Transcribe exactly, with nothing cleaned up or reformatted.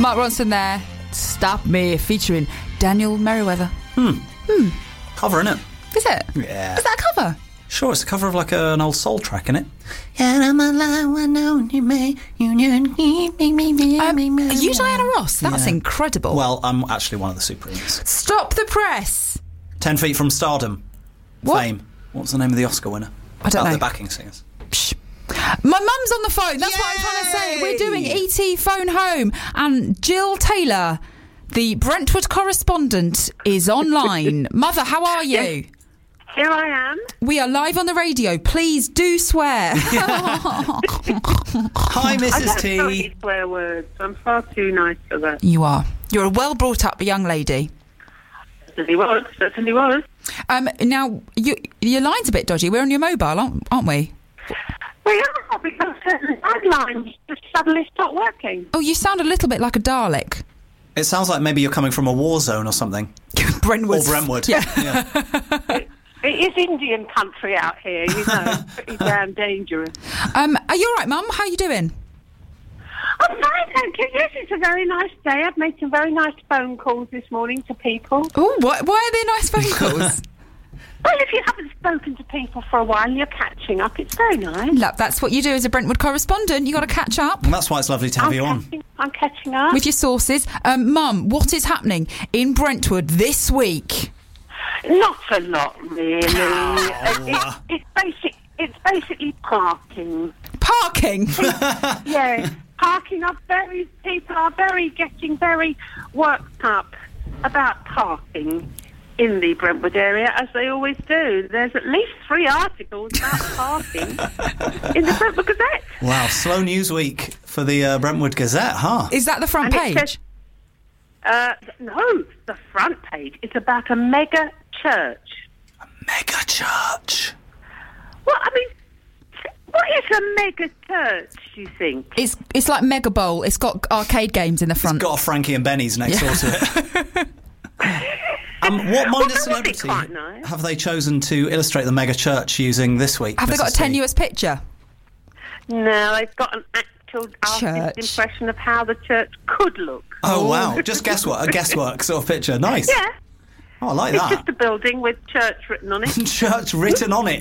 Mark Ronson there. Stop Me, featuring Daniel Merriweather. Hmm. Hmm. Cover, innit? Is it? Yeah. Is that a cover? Sure, it's a cover of like a, an old soul track, innit? Um, are you Diana Ross? That's Yeah. incredible. Well, I'm actually one of the Supremes. Stop the press. Ten Feet from Stardom. What? Fame. What's the name of the Oscar winner? I don't oh, know. The backing singers. Psh. My mum's on the phone. That's what I'm trying to say. We're doing E T Phone Home. And Jill Taylor, the Brentwood correspondent, is online. Mother, how are you? Yes. Here I am. We are live on the radio. Please do swear. Hi, Missus I don't T. know any swear words. I'm far too nice for that. You are. You're a well brought up young lady. Certainly was. Certainly was. Um, now, you, your line's a bit dodgy. We're on your mobile, aren't, aren't we? We are, because certain lines just suddenly stop working. Oh, you sound a little bit like a Dalek. It sounds like maybe you're coming from a war zone or something. Brentwood. Or Brentwood. Yeah. yeah. It, it is Indian country out here, you know. It's pretty damn dangerous. Um, are you all right, Mum? How are you doing? I'm fine, thank you. Yes, it's a very nice day. I've made some very nice phone calls this morning to people. Oh, why, why are there nice phone calls? Well, if you haven't spoken to people for a while and you're catching up, it's very nice. Look, that's what you do as a Brentwood correspondent. You got to catch up. And that's why it's lovely to have I'm you on. catching, I'm catching up. With your sources. Um, Mum, what is happening in Brentwood this week? Not a lot, really. it, it, it's, basic, it's basically parking. Parking? Yeah, parking. Are very, people are very getting very worked up about parking in the Brentwood area, as they always do. There's at least three articles about parking in the Brentwood Gazette. Wow, slow news week for the uh, Brentwood Gazette, huh? Is that the front And it page? says- Uh, no, the front page. It's about a mega church. Mega church. Well, I mean, what is a mega church, do you think? It's it's like Mega Bowl. It's got arcade games in the front. It's got a Frankie and Benny's next Yeah. door to it. um, what minor Well, that would be celebrity quite nice. have they chosen to illustrate the mega church using this week? Have they got a Missus T? tenuous picture? No, they've got an actual Church. artist's impression of how the church could look. Oh, wow. Just guesswork, a guesswork sort of picture. Nice. Yeah, Oh, I like it's that. just a building with church written on it. Church written on it.